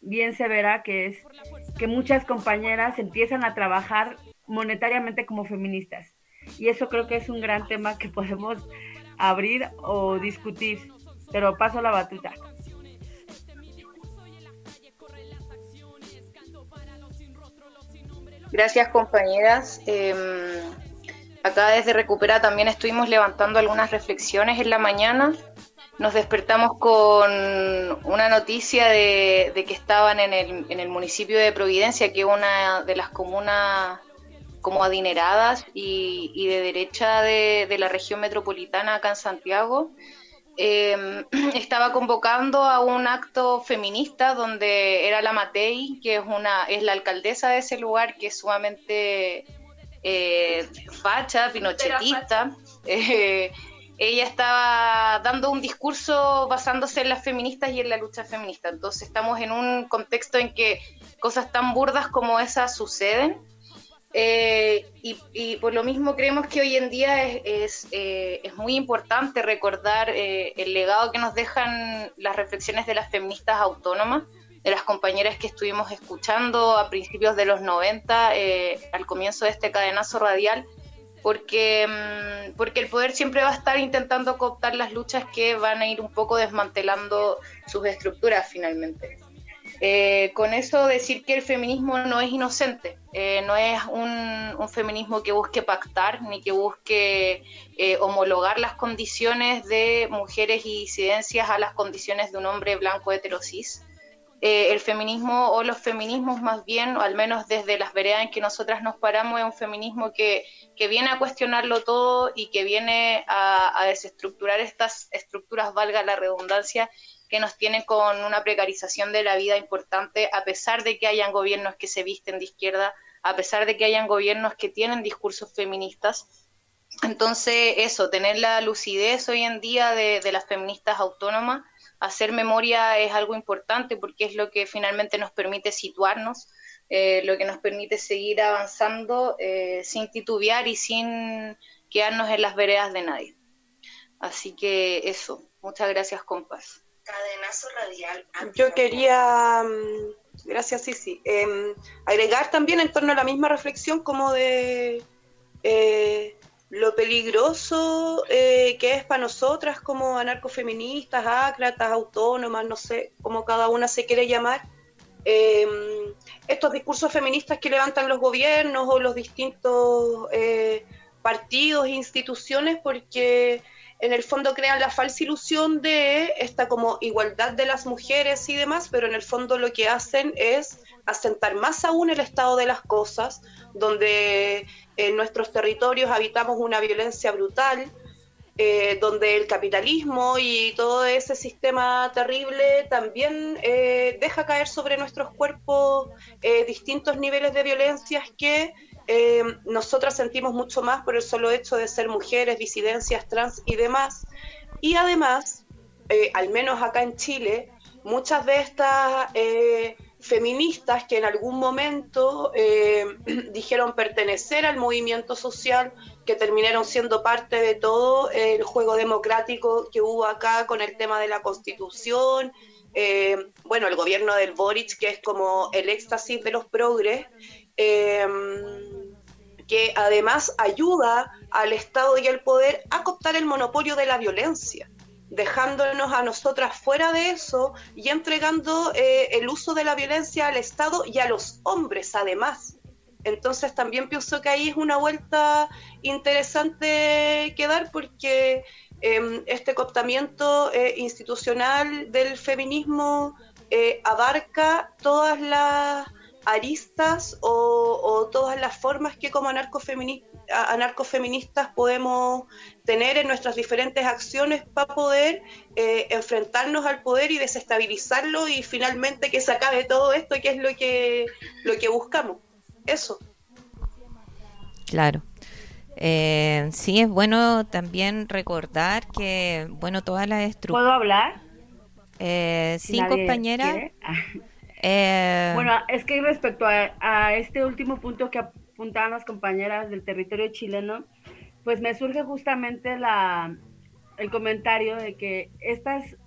bien severa, que es que muchas compañeras empiezan a trabajar monetariamente como feministas. Y eso creo que es un gran tema que podemos abrir o discutir, pero paso la batuta. Gracias, compañeras. Acá desde Recupera también estuvimos levantando algunas reflexiones en la mañana. Nos despertamos con una noticia de que estaban en el municipio de Providencia, que es una de las comunas como adineradas y de derecha de la región metropolitana acá en Santiago. Estaba convocando a un acto feminista donde era la Matei, que es la alcaldesa de ese lugar, que es sumamente facha, pinochetista. Eh, Ella estaba dando un discurso basándose en las feministas y en la lucha feminista. Entonces estamos en un contexto en que cosas tan burdas como esas suceden. Y por lo mismo creemos que hoy en día es muy importante recordar el legado que nos dejan las reflexiones de las feministas autónomas, de las compañeras que estuvimos escuchando a principios de los 90, al comienzo de este cadenazo radial, porque el poder siempre va a estar intentando cooptar las luchas que van a ir un poco desmantelando sus estructuras finalmente. Con eso decir que el feminismo no es inocente, no es un feminismo que busque pactar ni que busque homologar las condiciones de mujeres y disidencias a las condiciones de un hombre blanco heterosis. El feminismo o los feminismos más bien, o al menos desde las veredas en que nosotras nos paramos, es un feminismo que viene a cuestionarlo todo y que viene a desestructurar estas estructuras, valga la redundancia, que nos tienen con una precarización de la vida importante, a pesar de que hayan gobiernos que se visten de izquierda, a pesar de que hayan gobiernos que tienen discursos feministas. Entonces, eso, tener la lucidez hoy en día de las feministas autónomas, hacer memoria es algo importante porque es lo que finalmente nos permite situarnos, lo que nos permite seguir avanzando sin titubear y sin quedarnos en las veredas de nadie. Así que eso, muchas gracias, compas. Cadenazo radial. Yo quería, gracias Sisi, agregar también en torno a la misma reflexión como de lo peligroso que es para nosotras como anarcofeministas, ácratas, autónomas, no sé, como cada una se quiere llamar, estos discursos feministas que levantan los gobiernos o los distintos partidos e instituciones, porque en el fondo crean la falsa ilusión de esta como igualdad de las mujeres y demás, pero en el fondo lo que hacen es asentar más aún el estado de las cosas, donde en nuestros territorios habitamos una violencia brutal, donde el capitalismo y todo ese sistema terrible también deja caer sobre nuestros cuerpos distintos niveles de violencias que nosotras sentimos mucho más por el solo hecho de ser mujeres, disidencias, trans y demás. Y además, al menos acá en Chile, muchas de estas feministas que en algún momento dijeron pertenecer al movimiento social, que terminaron siendo parte de todo el juego democrático que hubo acá con el tema de la Constitución, bueno, el gobierno del Boric, que es como el éxtasis de los progres, que además ayuda al Estado y al poder a cooptar el monopolio de la violencia, dejándonos a nosotras fuera de eso y entregando el uso de la violencia al Estado y a los hombres además. Entonces también pienso que ahí es una vuelta interesante que dar, porque este cooptamiento institucional del feminismo abarca todas las aristas o todas las formas que como anarcofeministas podemos tener en nuestras diferentes acciones para poder enfrentarnos al poder y desestabilizarlo y finalmente que se acabe todo esto, que es lo que buscamos. Eso. Claro. Sí, es bueno también recordar que, bueno, todas las estructuras... ¿Puedo hablar? Si Sí, nadie compañera. quiere. Eh, Bueno, es que respecto a este último punto que apuntaban las compañeras del territorio chileno, pues me surge justamente el comentario de que estas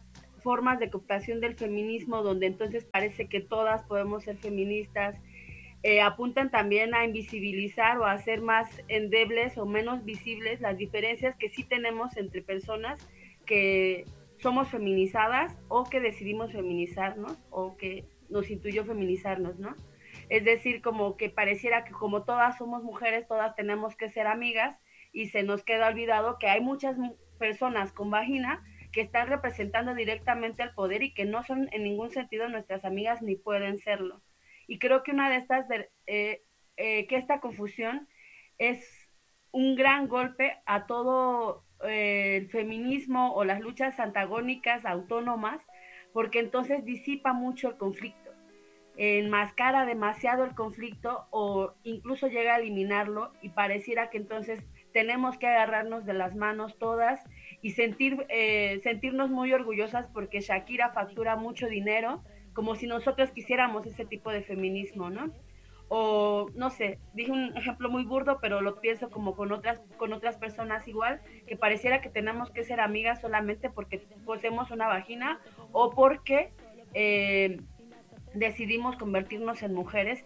formas de cooptación del feminismo, donde entonces parece que todas podemos ser feministas, apuntan también a invisibilizar o a hacer más endebles o menos visibles las diferencias que sí tenemos entre personas que somos feminizadas o que decidimos feminizarnos o que nos intuyó feminizarnos, ¿no? Es decir, como que pareciera que como todas somos mujeres, todas tenemos que ser amigas y se nos queda olvidado que hay muchas personas con vagina que están representando directamente al poder y que no son en ningún sentido nuestras amigas ni pueden serlo. Y creo que una de estas, que esta confusión es un gran golpe a todo el feminismo o las luchas antagónicas autónomas, porque entonces disipa mucho el conflicto, enmascara demasiado el conflicto o incluso llega a eliminarlo y pareciera que entonces tenemos que agarrarnos de las manos todas y sentirnos muy orgullosas porque Shakira factura mucho dinero, como si nosotros quisiéramos ese tipo de feminismo, ¿no? O no sé, dije un ejemplo muy burdo, pero lo pienso como con otras personas igual, que pareciera que tenemos que ser amigas solamente porque poseemos una vagina o porque decidimos convertirnos en mujeres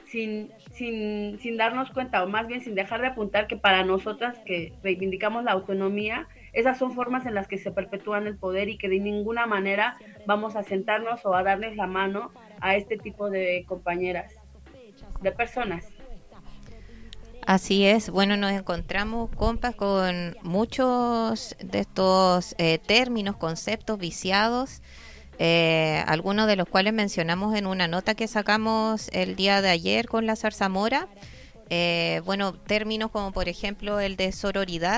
sin darnos cuenta, o más bien sin dejar de apuntar que para nosotras que reivindicamos la autonomía, esas son formas en las que se perpetúan el poder y que de ninguna manera vamos a sentarnos o a darles la mano a este tipo de compañeras, de personas. Así es, bueno, nos encontramos, compas, con muchos de estos términos, conceptos viciados, algunos de los cuales mencionamos en una nota que sacamos el día de ayer con la Zarzamora. Bueno, términos como por ejemplo el de sororidad,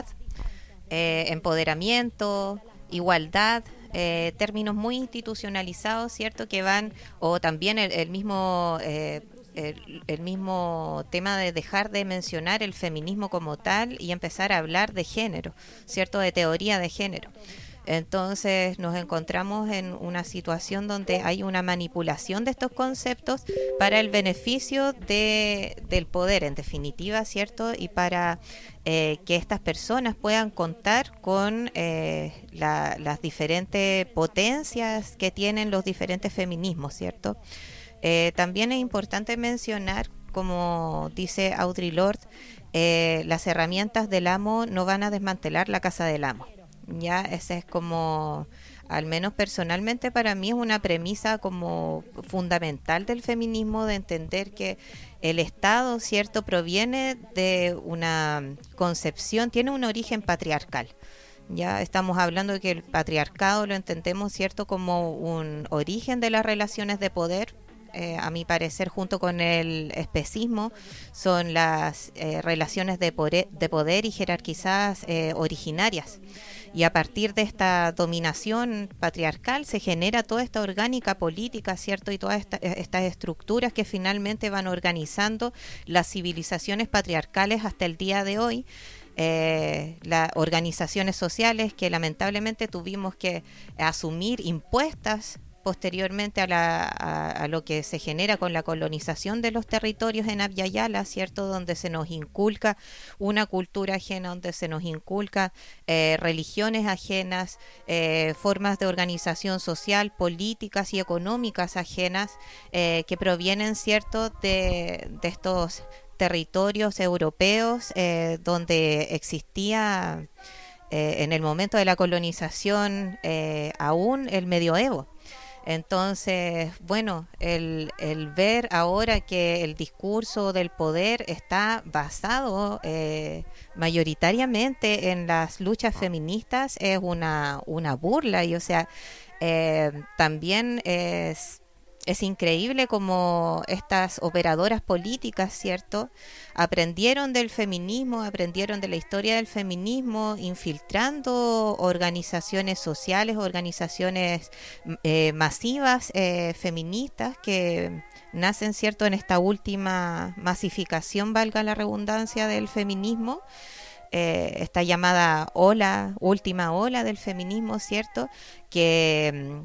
empoderamiento, igualdad, términos muy institucionalizados, ¿cierto? Que van, o también el mismo tema de dejar de mencionar el feminismo como tal y empezar a hablar de género, ¿cierto? De teoría de género. Entonces nos encontramos en una situación donde hay una manipulación de estos conceptos para el beneficio del poder, en definitiva, ¿cierto? Y para que estas personas puedan contar con las diferentes potencias que tienen los diferentes feminismos, ¿cierto? También es importante mencionar, como dice Audre Lorde, las herramientas del amo no van a desmantelar la casa del amo. Ya, esa es como, al menos personalmente para mí es una premisa como fundamental del feminismo, de entender que el Estado, ¿cierto?, proviene de una concepción, tiene un origen patriarcal. Ya estamos hablando de que el patriarcado lo entendemos, ¿cierto?, como un origen de las relaciones de poder. A mi parecer, junto con el especismo, son las relaciones de poder y jerarquizadas originarias. Y a partir de esta dominación patriarcal se genera toda esta orgánica política, ¿cierto? Y todas estas estructuras que finalmente van organizando las civilizaciones patriarcales hasta el día de hoy. Las organizaciones sociales que lamentablemente tuvimos que asumir impuestas posteriormente a lo que se genera con la colonización de los territorios en Abya Yala, ¿cierto? Donde se nos inculca una cultura ajena, donde se nos inculca religiones ajenas, formas de organización social, políticas y económicas ajenas que provienen, ¿cierto?, de estos territorios europeos donde existía en el momento de la colonización aún el medioevo. Entonces, bueno, el ver ahora que el discurso del poder está basado mayoritariamente en las luchas feministas es una burla. Y o sea, también es increíble como estas operadoras políticas, ¿cierto?, aprendieron del feminismo, aprendieron de la historia del feminismo, infiltrando organizaciones sociales, organizaciones masivas feministas que nacen, ¿cierto?, en esta última masificación, valga la redundancia, del feminismo. Esta llamada última ola del feminismo, ¿cierto?, que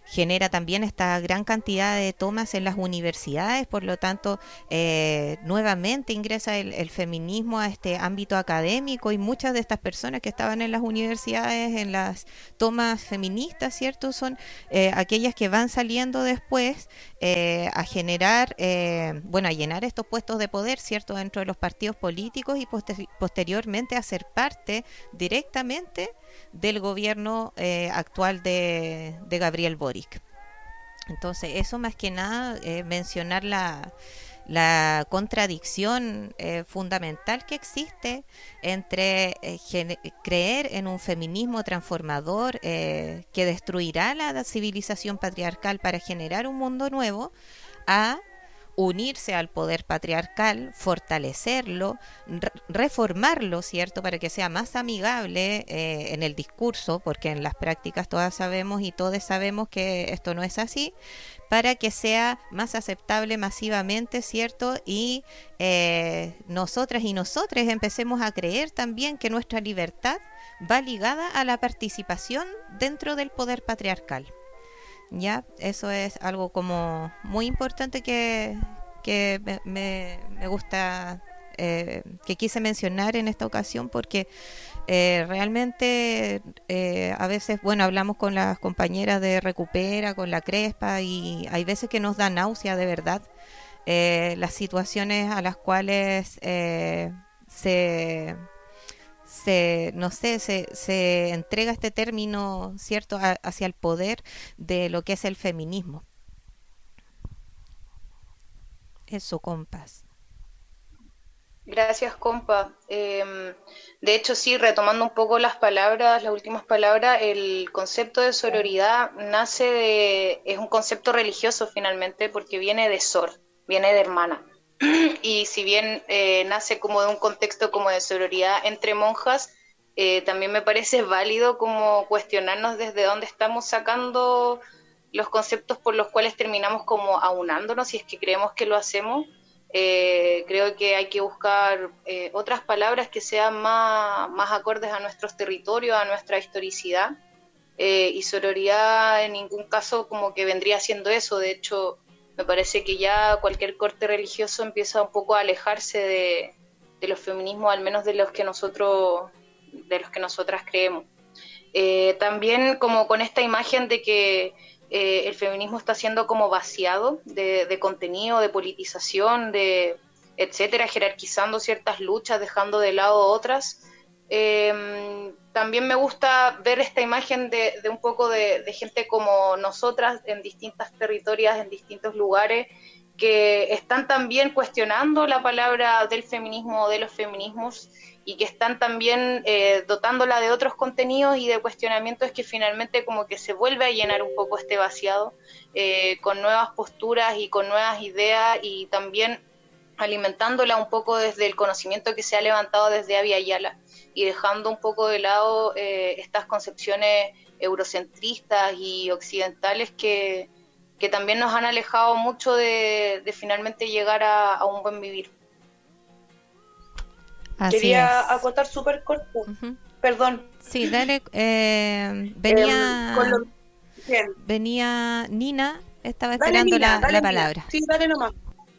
genera también esta gran cantidad de tomas en las universidades, por lo tanto, nuevamente ingresa el feminismo a este ámbito académico y muchas de estas personas que estaban en las universidades, en las tomas feministas, ¿cierto? Son aquellas que van saliendo después a generar, bueno, a llenar estos puestos de poder, ¿cierto? Dentro de los partidos políticos y posteriormente a ser parte directamente del gobierno actual de Gabriel Boric. Entonces, eso más que nada, mencionar la contradicción fundamental que existe entre creer en un feminismo transformador que destruirá la civilización patriarcal para generar un mundo nuevo, a unirse al poder patriarcal, fortalecerlo, reformarlo, ¿cierto?, para que sea más amigable en el discurso, porque en las prácticas todas sabemos y todos sabemos que esto no es así, para que sea más aceptable masivamente, ¿cierto? Y nosotras y nosotres empecemos a creer también que nuestra libertad va ligada a la participación dentro del poder patriarcal. Ya, eso es algo como muy importante que me gusta, que quise mencionar en esta ocasión, porque realmente a veces, bueno, hablamos con las compañeras de Recupera, con la Crespa, y hay veces que nos da náusea de verdad las situaciones a las cuales no sé, se entrega este término, ¿cierto?, hacia el poder de lo que es el feminismo. Eso, compas. Gracias, compa. De hecho, sí, retomando un poco las últimas palabras, el concepto de sororidad es un concepto religioso finalmente, porque viene de sor, viene de hermana. Y si bien nace como de un contexto como de sororidad entre monjas, también me parece válido como cuestionarnos desde dónde estamos sacando los conceptos por los cuales terminamos como aunándonos, si es que creemos que lo hacemos. Creo que hay que buscar otras palabras que sean más acordes a nuestros territorios, a nuestra historicidad, y sororidad en ningún caso como que vendría siendo eso. De hecho, me parece que ya cualquier corte religioso empieza un poco a alejarse de los feminismos, al menos de los que nosotras creemos. También como con esta imagen de que el feminismo está siendo como vaciado de contenido, de politización, de etcétera, jerarquizando ciertas luchas, dejando de lado otras. También me gusta ver esta imagen de un poco de gente como nosotras en distintas territorios, en distintos lugares, que están también cuestionando la palabra del feminismo o de los feminismos, y que están también dotándola de otros contenidos y de cuestionamientos que finalmente como que se vuelve a llenar un poco este vaciado con nuevas posturas y con nuevas ideas, y también alimentándola un poco desde el conocimiento que se ha levantado desde Abya Yala, y dejando un poco de lado estas concepciones eurocentristas y occidentales que también nos han alejado mucho de finalmente llegar a un buen vivir. Así Quería es. acotar súper corto. Perdón. Sí, dale. Venía Nina, estaba esperando Nina, la palabra. Sí, dale nomás.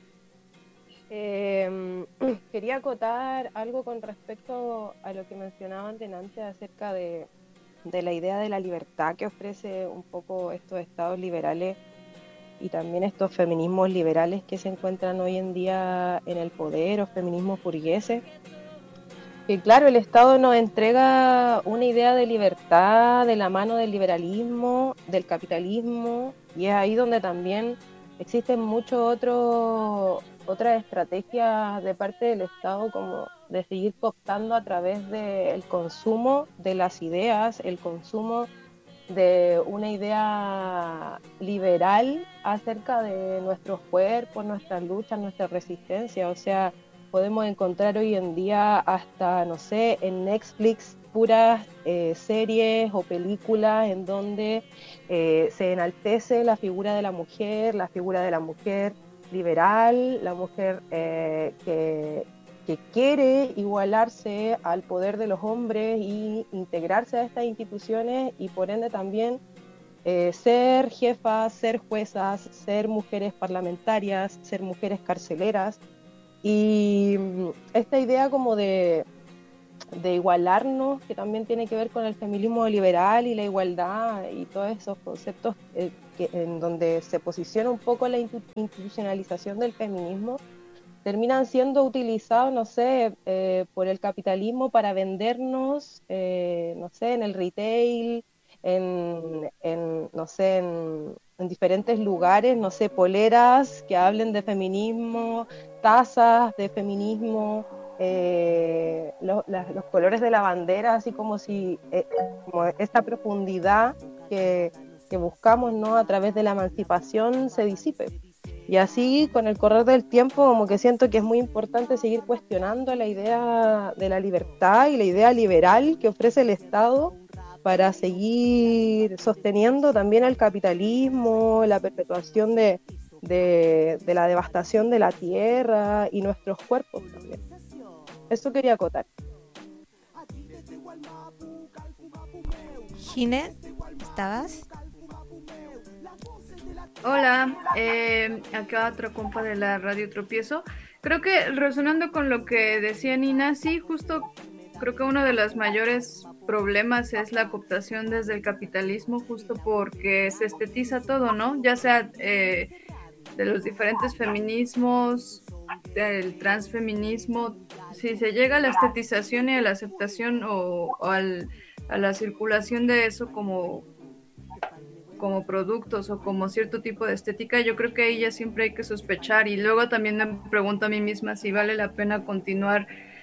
Quería acotar algo con respecto a lo que mencionaban delante acerca de la idea de la libertad que ofrece un poco estos estados liberales y también estos feminismos liberales que se encuentran hoy en día en el poder, o feminismos burgueses. Que claro, el Estado nos entrega una idea de libertad de la mano del liberalismo, del capitalismo, y es ahí donde también existen muchas otras estrategias de parte del Estado, como de seguir cooptando a través del consumo de las ideas, el consumo de una idea liberal acerca de nuestros cuerpos, nuestras luchas, nuestra resistencia. O sea, podemos encontrar hoy en día hasta, no sé, en Netflix puras series o películas en donde se enaltece la figura de la mujer liberal, la mujer que quiere igualarse al poder de los hombres y integrarse a estas instituciones, y por ende también ser jefas, ser juezas, ser mujeres parlamentarias, ser mujeres carceleras. Y esta idea como de igualarnos, que también tiene que ver con el feminismo liberal y la igualdad y todos esos conceptos en donde se posiciona un poco la institucionalización del feminismo, terminan siendo utilizados, no sé, por el capitalismo para vendernos, no sé, en el retail, no sé, en diferentes lugares, no sé, poleras que hablen de feminismo, tazas de feminismo, los colores de la bandera, así como si como esta profundidad que buscamos, ¿no?, a través de la emancipación se disipe. Y así, con el correr del tiempo, como que siento que es muy importante seguir cuestionando la idea de la libertad y la idea liberal que ofrece el Estado para seguir sosteniendo también el capitalismo, la perpetuación de la devastación de la tierra y nuestros cuerpos también. Eso quería acotar. Gine, ¿estabas? Hola, acá otra compa de la Radio Tropiezo. Creo que resonando con lo que decía Nina, sí, justo creo que uno de los mayores problemas es la cooptación desde el capitalismo, justo porque se estetiza todo, ¿no? Ya sea de los diferentes feminismos, del transfeminismo, si se llega a la estetización y a la aceptación a la circulación de eso como productos o como cierto tipo de estética, yo creo que ahí ya siempre hay que sospechar. Y luego también me pregunto a mí misma si vale la pena continuar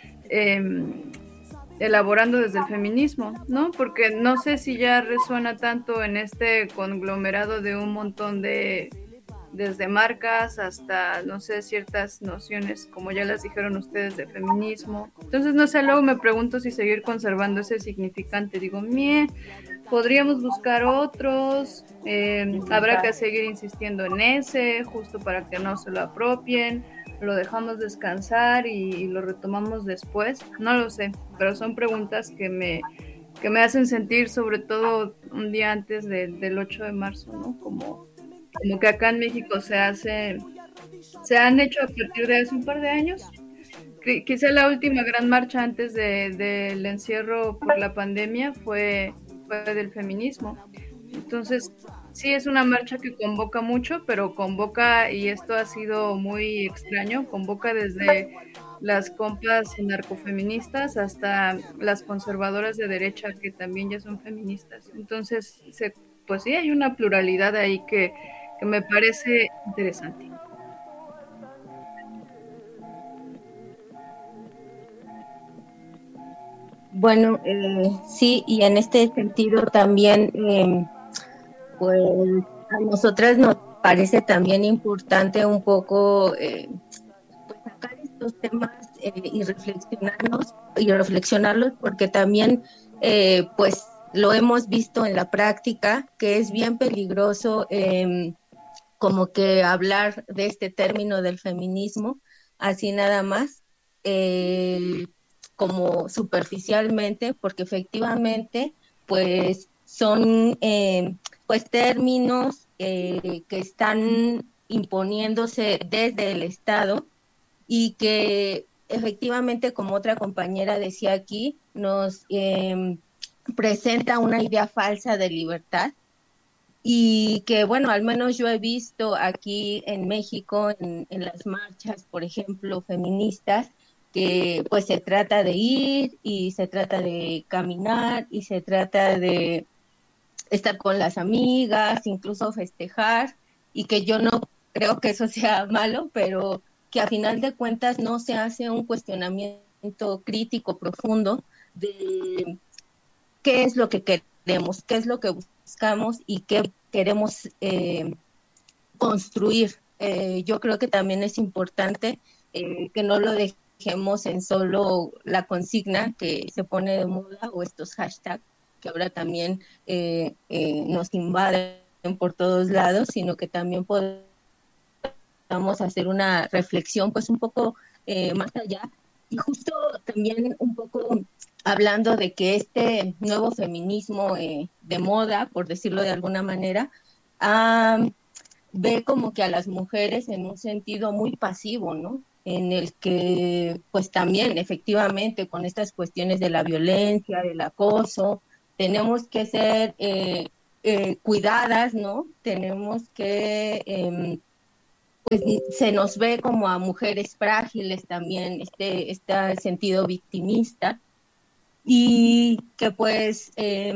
elaborando desde el feminismo, ¿no? Porque no sé si ya resuena tanto en este conglomerado de un montón de, desde marcas hasta, no sé, ciertas nociones, como ya las dijeron ustedes, de feminismo. Entonces, no sé, luego me pregunto si seguir conservando ese significante. Digo, podríamos buscar otros, habrá que seguir insistiendo en ese, justo para que no se lo apropien, lo dejamos descansar y lo retomamos después, no lo sé, pero son preguntas que me hacen sentir, sobre todo un día antes del 8 de marzo, ¿no? Como que acá en México se han hecho a partir de hace un par de años. Quizá la última gran marcha antes del encierro por la pandemia fue del feminismo. Entonces, sí es una marcha que convoca mucho, pero convoca, y esto ha sido muy extraño, convoca desde las compas narcofeministas hasta las conservadoras de derecha que también ya son feministas. Entonces, pues sí, hay una pluralidad ahí que me parece interesante. Bueno, sí, y en este sentido también, pues a nosotras nos parece también importante un poco pues sacar estos temas y reflexionarlos porque también pues lo hemos visto en la práctica que es bien peligroso como que hablar de este término del feminismo así nada más como superficialmente, porque efectivamente pues son pues términos que están imponiéndose desde el Estado y que efectivamente, como otra compañera decía aquí, nos presenta una idea falsa de libertad y que, bueno, al menos yo he visto aquí en México, en las marchas, por ejemplo, feministas, que pues se trata de ir y se trata de caminar y se trata de estar con las amigas, incluso festejar, y que yo no creo que eso sea malo, pero que a final de cuentas no se hace un cuestionamiento crítico profundo de qué es lo que queremos, qué es lo que buscamos y qué queremos construir. Yo creo que también es importante que no lo dejemos en solo la consigna que se pone de moda o estos hashtags que ahora también nos invaden por todos lados, sino que también podamos hacer una reflexión pues un poco más allá y justo también un poco hablando de que este nuevo feminismo de moda, por decirlo de alguna manera, ve como que a las mujeres en un sentido muy pasivo, ¿no? En el que, pues también, efectivamente, con estas cuestiones de la violencia, del acoso, tenemos que ser cuidadas, ¿no? Tenemos que, pues se nos ve como a mujeres frágiles también, este sentido victimista, y que pues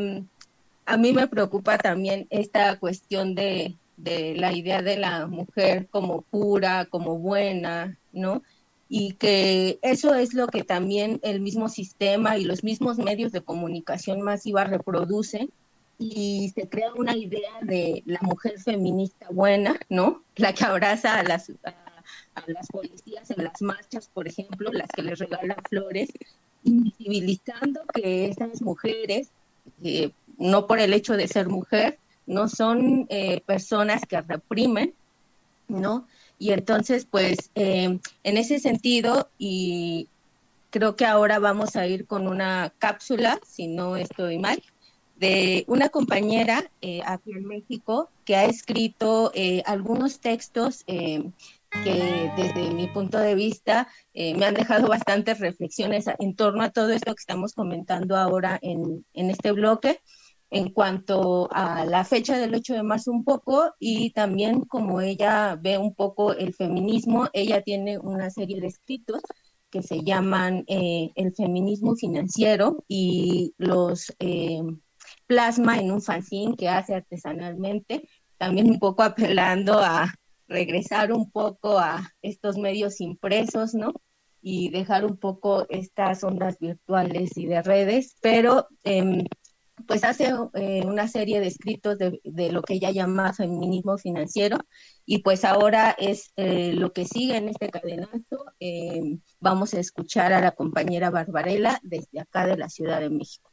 a mí me preocupa también esta cuestión de la idea de la mujer como pura, como buena, ¿no? Y que eso es lo que también el mismo sistema y los mismos medios de comunicación masiva reproducen, y se crea una idea de la mujer feminista buena, ¿no? La que abraza a las policías en las marchas, por ejemplo, las que les regalan flores, invisibilizando que esas mujeres, no por el hecho de ser mujer, no son personas que reprimen, ¿no? Y entonces, pues, en ese sentido, y creo que ahora vamos a ir con una cápsula, si no estoy mal, de una compañera aquí en México que ha escrito algunos textos que desde mi punto de vista me han dejado bastantes reflexiones en torno a todo esto que estamos comentando ahora en este bloque, en cuanto a la fecha del 8 de marzo un poco, y también como ella ve un poco el feminismo. Ella tiene una serie de escritos que se llaman El feminismo financiero, y los plasma en un fanzine que hace artesanalmente, también un poco apelando a regresar un poco a estos medios impresos, ¿no? Y dejar un poco estas ondas virtuales y de redes, pero pues hace una serie de escritos de lo que ella llama feminismo financiero, y pues ahora es lo que sigue en este cadenazo. Vamos a escuchar a la compañera Barbarella desde acá de la Ciudad de México.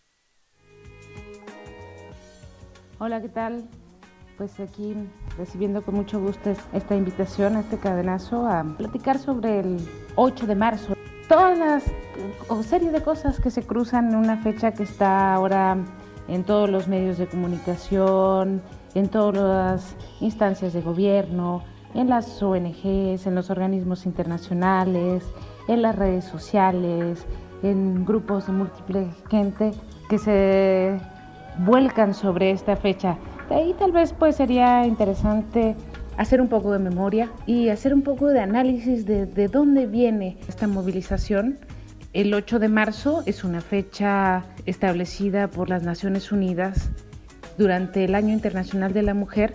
Hola, ¿qué tal? Pues aquí recibiendo con mucho gusto esta invitación a este cadenazo a platicar sobre el 8 de marzo. Todas las serie de cosas que se cruzan en una fecha que está ahora en todos los medios de comunicación, en todas las instancias de gobierno, en las ONGs, en los organismos internacionales, en las redes sociales, en grupos de múltiple gente que se vuelcan sobre esta fecha. De ahí tal vez pues sería interesante hacer un poco de memoria y hacer un poco de análisis de dónde viene esta movilización. El 8 de marzo es una fecha establecida por las Naciones Unidas durante el Año Internacional de la Mujer,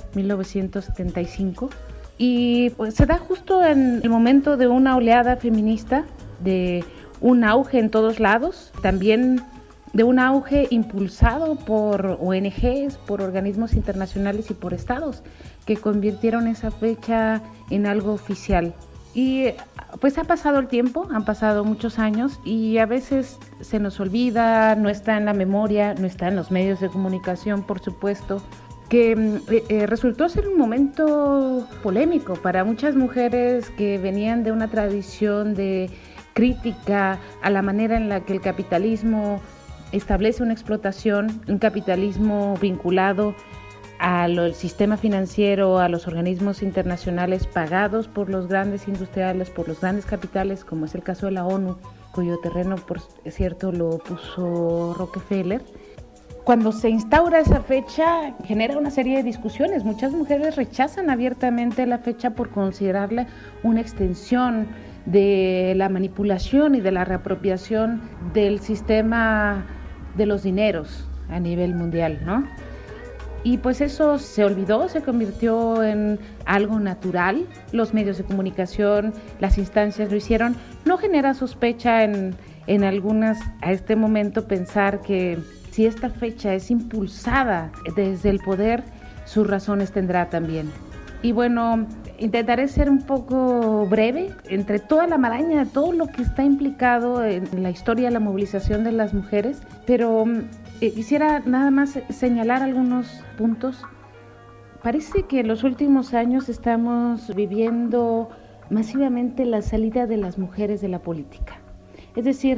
1975, y pues se da justo en el momento de una oleada feminista, de un auge en todos lados, también de un auge impulsado por ONGs, por organismos internacionales y por estados, que convirtieron esa fecha en algo oficial. Y pues ha pasado el tiempo, han pasado muchos años, y a veces se nos olvida, no está en la memoria, no está en los medios de comunicación, por supuesto, que resultó ser un momento polémico para muchas mujeres que venían de una tradición de crítica a la manera en la que el capitalismo establece una explotación, un capitalismo vinculado al sistema financiero, a los organismos internacionales pagados por los grandes industriales, por los grandes capitales, como es el caso de la ONU, cuyo terreno, por cierto, lo puso Rockefeller. Cuando se instaura esa fecha, genera una serie de discusiones. Muchas mujeres rechazan abiertamente la fecha por considerarla una extensión de la manipulación y de la reapropiación del sistema de los dineros a nivel mundial, ¿no? Y pues eso se olvidó, se convirtió en algo natural. Los medios de comunicación, las instancias lo hicieron. No genera sospecha en algunas a este momento pensar que si esta fecha es impulsada desde el poder, sus razones tendrá también. Y bueno, intentaré ser un poco breve entre toda la maraña de todo lo que está implicado en la historia de la movilización de las mujeres, pero quisiera nada más señalar algunos puntos. Parece que en los últimos años estamos viviendo masivamente la salida de las mujeres de la política. Es decir,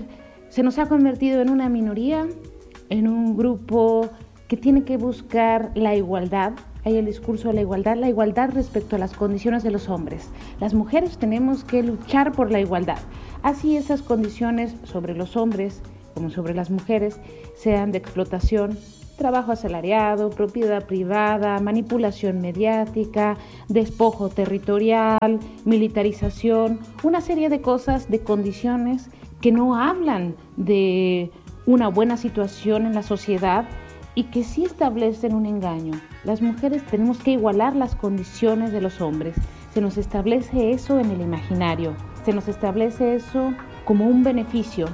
se nos ha convertido en una minoría, en un grupo que tiene que buscar la igualdad. Hay el discurso de la igualdad respecto a las condiciones de los hombres. Las mujeres tenemos que luchar por la igualdad. Así esas condiciones sobre los hombres como sobre las mujeres sean de explotación, trabajo asalariado, propiedad privada, manipulación mediática, despojo territorial, militarización, una serie de cosas, de condiciones que no hablan de una buena situación en la sociedad y que sí establecen un engaño. Las mujeres tenemos que igualar las condiciones de los hombres. Se nos establece eso en el imaginario, se nos establece eso como un beneficio.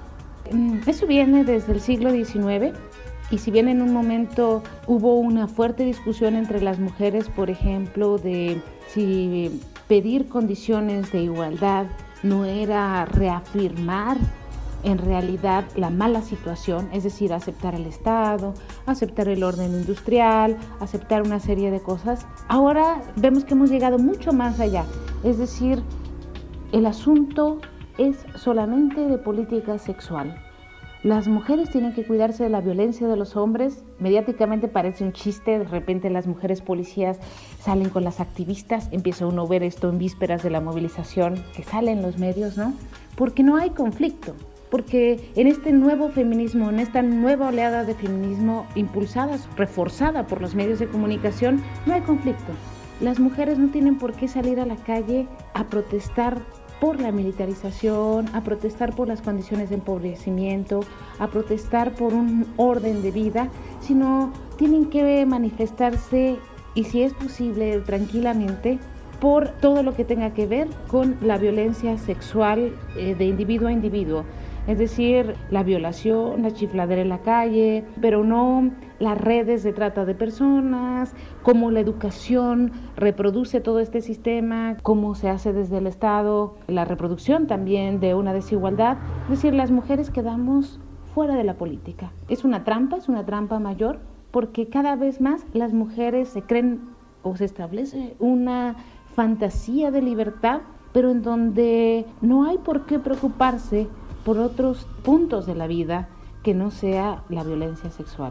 Eso viene desde el siglo XIX y si bien en un momento hubo una fuerte discusión entre las mujeres, por ejemplo, de si pedir condiciones de igualdad no era reafirmar en realidad la mala situación, es decir, aceptar el Estado, aceptar el orden industrial, aceptar una serie de cosas. Ahora vemos que hemos llegado mucho más allá, es decir, el asunto es solamente de política sexual. Las mujeres tienen que cuidarse de la violencia de los hombres. Mediáticamente parece un chiste, de repente las mujeres policías salen con las activistas, empieza uno a ver esto en vísperas de la movilización que sale en los medios, ¿no? Porque no hay conflicto. Porque en este nuevo feminismo, en esta nueva oleada de feminismo impulsada, reforzada por los medios de comunicación, no hay conflicto. Las mujeres no tienen por qué salir a la calle a protestar por la militarización, a protestar por las condiciones de empobrecimiento, a protestar por un orden de vida, sino tienen que manifestarse, y si es posible, tranquilamente, por todo lo que tenga que ver con la violencia sexual de individuo a individuo. Es decir, la violación, la chifladera en la calle, pero no las redes de trata de personas, cómo la educación reproduce todo este sistema, cómo se hace desde el Estado, la reproducción también de una desigualdad. Es decir, las mujeres quedamos fuera de la política. Es una trampa mayor, porque cada vez más las mujeres se creen o se establece una fantasía de libertad, pero en donde no hay por qué preocuparse por otros puntos de la vida que no sea la violencia sexual.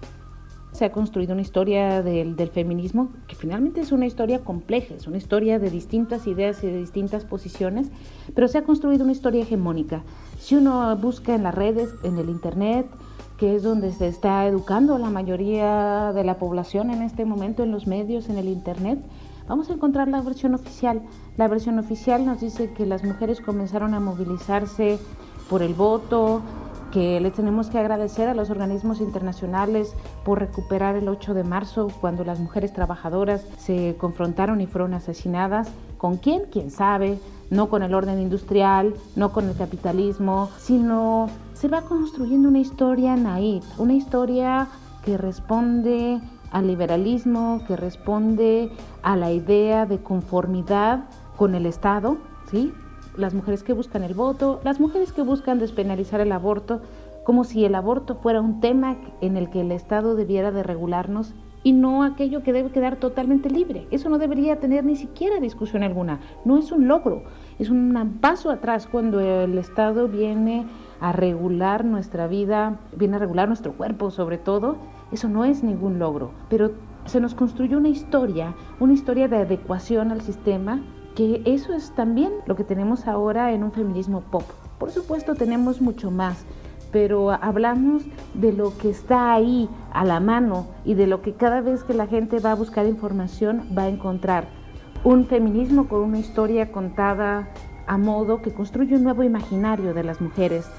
Se ha construido una historia del feminismo que finalmente es una historia compleja, es una historia de distintas ideas y de distintas posiciones, pero se ha construido una historia hegemónica. Si uno busca en las redes, en el internet, que es donde se está educando a la mayoría de la población en este momento, en los medios, en el internet, vamos a encontrar la versión oficial. La versión oficial nos dice que las mujeres comenzaron a movilizarse por el voto, que le tenemos que agradecer a los organismos internacionales por recuperar el 8 de marzo, cuando las mujeres trabajadoras se confrontaron y fueron asesinadas. ¿Con quién? ¿Quién sabe? No con el orden industrial, no con el capitalismo, sino se va construyendo una historia naif, una historia que responde al liberalismo, que responde a la idea de conformidad con el Estado, ¿sí? Las mujeres que buscan el voto, las mujeres que buscan despenalizar el aborto, como si el aborto fuera un tema en el que el Estado debiera de regularnos y no aquello que debe quedar totalmente libre. Eso no debería tener ni siquiera discusión alguna. No es un logro, es un paso atrás cuando el Estado viene a regular nuestra vida, viene a regular nuestro cuerpo sobre todo. Eso no es ningún logro, pero se nos construyó una historia de adecuación al sistema, que eso es también lo que tenemos ahora en un feminismo pop. Por supuesto tenemos mucho más, pero hablamos de lo que está ahí a la mano y de lo que cada vez que la gente va a buscar información va a encontrar. Un feminismo con una historia contada a modo que construye un nuevo imaginario de las mujeres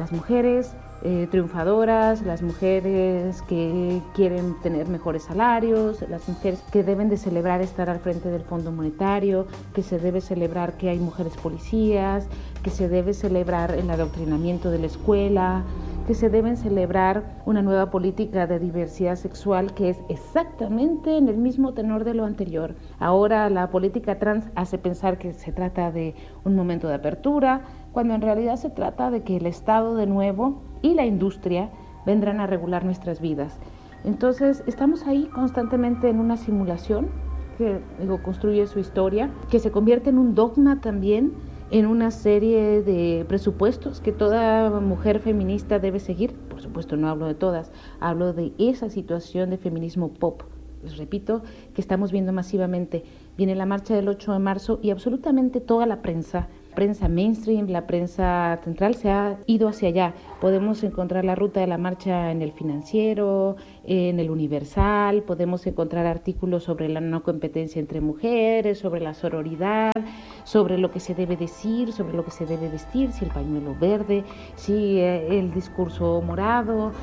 triunfadoras, las mujeres que quieren tener mejores salarios, las mujeres que deben de celebrar estar al frente del Fondo Monetario, que se debe celebrar que hay mujeres policías, que se debe celebrar el adoctrinamiento de la escuela, que se deben celebrar una nueva política de diversidad sexual que es exactamente en el mismo tenor de lo anterior. Ahora la política trans hace pensar que se trata de un momento de apertura, cuando en realidad se trata de que el Estado de nuevo y la industria vendrán a regular nuestras vidas. Entonces estamos ahí constantemente en una simulación que construye su historia, que se convierte en un dogma también, en una serie de presupuestos que toda mujer feminista debe seguir. Por supuesto, no hablo de todas, hablo de esa situación de feminismo pop. Les repito, que estamos viendo masivamente. Viene la marcha del 8 de marzo y absolutamente toda la prensa mainstream, la prensa central se ha ido hacia allá. Podemos encontrar la ruta de la marcha en El Financiero, en El Universal, podemos encontrar artículos sobre la no competencia entre mujeres, sobre la sororidad, sobre lo que se debe decir, sobre lo que se debe vestir, si el pañuelo verde, si el discurso morado,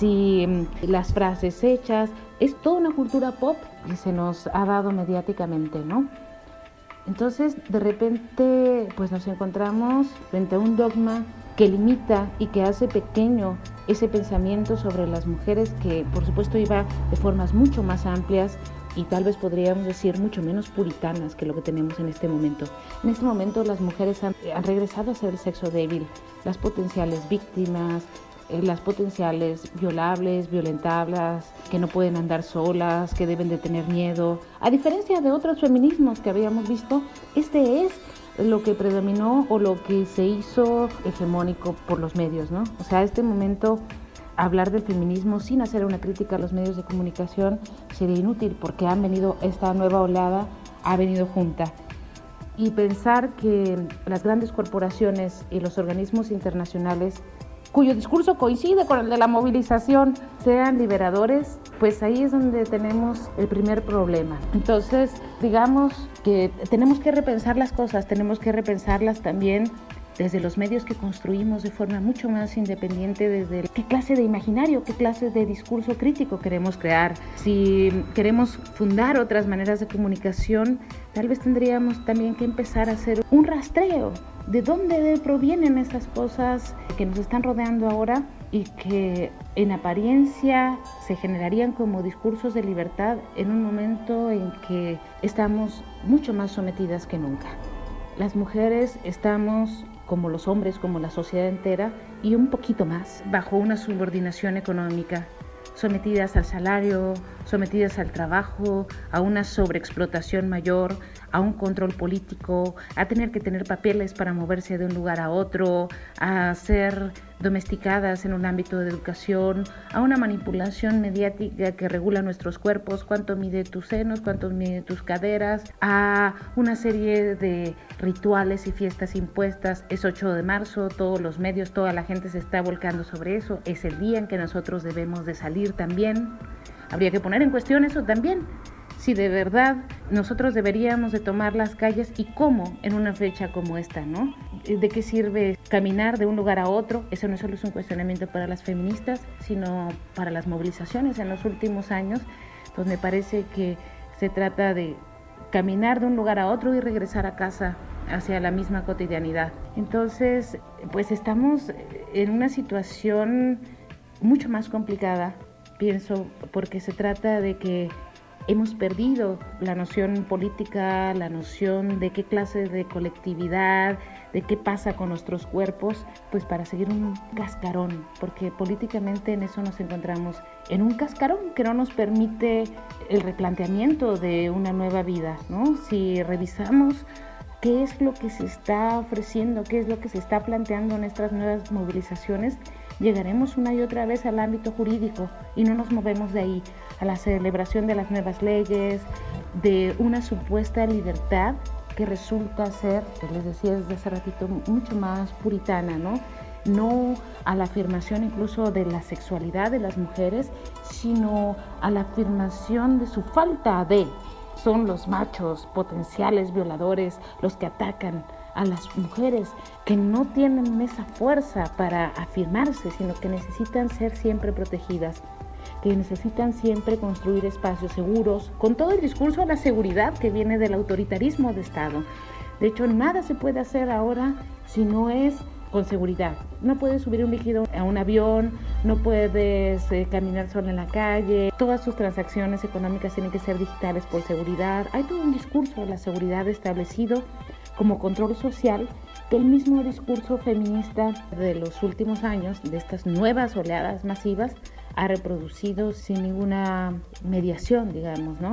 si las frases hechas. Es toda una cultura pop que se nos ha dado mediáticamente, ¿no? Entonces, de repente, pues nos encontramos frente a un dogma que limita y que hace pequeño ese pensamiento sobre las mujeres que, por supuesto, iba de formas mucho más amplias y tal vez podríamos decir mucho menos puritanas que lo que tenemos en este momento. En este momento las mujeres han regresado a ser el sexo débil, las potenciales víctimas, las potenciales violables, violentables, que no pueden andar solas, que deben de tener miedo. A diferencia de otros feminismos que habíamos visto, este es lo que predominó o lo que se hizo hegemónico por los medios, ¿no? O sea, este momento, hablar del feminismo sin hacer una crítica a los medios de comunicación sería inútil porque esta nueva oleada ha venido junta. Y pensar que las grandes corporaciones y los organismos internacionales cuyo discurso coincide con el de la movilización, sean liberadores, pues ahí es donde tenemos el primer problema. Entonces, digamos que tenemos que repensar las cosas, tenemos que repensarlas también desde los medios que construimos de forma mucho más independiente, desde qué clase de imaginario, qué clase de discurso crítico queremos crear. Si queremos fundar otras maneras de comunicación, tal vez tendríamos también que empezar a hacer un rastreo de dónde provienen estas cosas que nos están rodeando ahora y que en apariencia se generarían como discursos de libertad en un momento en que estamos mucho más sometidas que nunca. Las mujeres estamos, como los hombres, como la sociedad entera, y un poquito más, bajo una subordinación económica, sometidas al salario, sometidas al trabajo, a una sobreexplotación mayor, a un control político, a tener que tener papeles para moverse de un lugar a otro, a ser domesticadas en un ámbito de educación, a una manipulación mediática que regula nuestros cuerpos, cuánto mide tus senos, cuánto mide tus caderas, a una serie de rituales y fiestas impuestas. Es 8 de marzo, todos los medios, toda la gente se está volcando sobre eso, es el día en que nosotros debemos de salir también. Habría que poner en cuestión eso también, si de verdad nosotros deberíamos de tomar las calles y cómo en una fecha como esta, ¿no? ¿De qué sirve caminar de un lugar a otro? Eso no solo es un cuestionamiento para las feministas, sino para las movilizaciones en los últimos años, pues me parece que se trata de caminar de un lugar a otro y regresar a casa hacia la misma cotidianidad. Entonces, pues estamos en una situación mucho más complicada, pienso, porque se trata de que hemos perdido la noción política, la noción de qué clase de colectividad, de qué pasa con nuestros cuerpos, pues para seguir un cascarón, porque políticamente en eso nos encontramos, en un cascarón que no nos permite el replanteamiento de una nueva vida, ¿no? Si revisamos qué es lo que se está ofreciendo, qué es lo que se está planteando en estas nuevas movilizaciones, llegaremos una y otra vez al ámbito jurídico y no nos movemos de ahí, a la celebración de las nuevas leyes, de una supuesta libertad que resulta ser, les decía desde hace ratito, mucho más puritana, ¿no? No a la afirmación incluso de la sexualidad de las mujeres, sino a la afirmación de su falta de. Son los machos potenciales violadores los que atacan a las mujeres que no tienen esa fuerza para afirmarse, sino que necesitan ser siempre protegidas, que necesitan siempre construir espacios seguros, con todo el discurso de la seguridad que viene del autoritarismo de Estado. De hecho, nada se puede hacer ahora si no es con seguridad. No puedes subir un líquido a un avión, no puedes caminar sola en la calle, todas tus transacciones económicas tienen que ser digitales por seguridad. Hay todo un discurso de la seguridad establecido como control social que el mismo discurso feminista de los últimos años, de estas nuevas oleadas masivas, ha reproducido sin ninguna mediación, digamos, ¿no?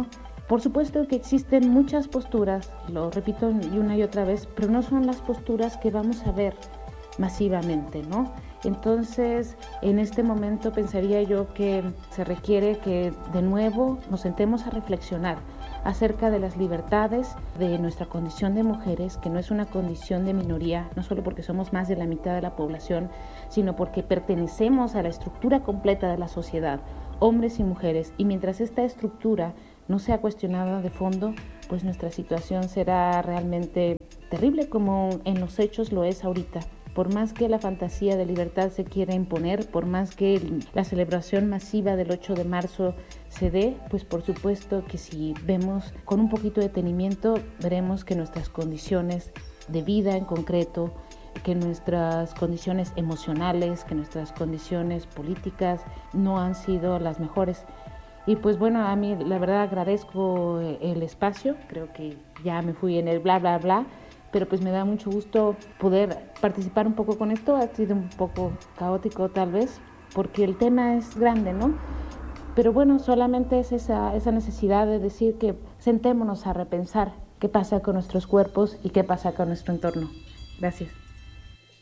Por supuesto que existen muchas posturas, lo repito una y otra vez, pero no son las posturas que vamos a ver masivamente, ¿no? Entonces, en este momento pensaría yo que se requiere que de nuevo nos sentemos a reflexionar acerca de las libertades de nuestra condición de mujeres, que no es una condición de minoría, no solo porque somos más de la mitad de la población, sino porque pertenecemos a la estructura completa de la sociedad, hombres y mujeres, y mientras esta estructura no sea cuestionada de fondo, pues nuestra situación será realmente terrible, como en los hechos lo es ahorita. Por más que la fantasía de libertad se quiera imponer, por más que la celebración masiva del 8 de marzo se dé, pues por supuesto que si vemos con un poquito de detenimiento, veremos que nuestras condiciones de vida en concreto, que nuestras condiciones emocionales, que nuestras condiciones políticas no han sido las mejores. Y pues bueno, a mí la verdad agradezco el espacio, creo que ya me fui en el bla bla bla, pero pues me da mucho gusto poder participar un poco con esto. Ha sido un poco caótico tal vez, porque el tema es grande, ¿no? Pero bueno, solamente es esa necesidad de decir que sentémonos a repensar qué pasa con nuestros cuerpos y qué pasa con nuestro entorno. Gracias.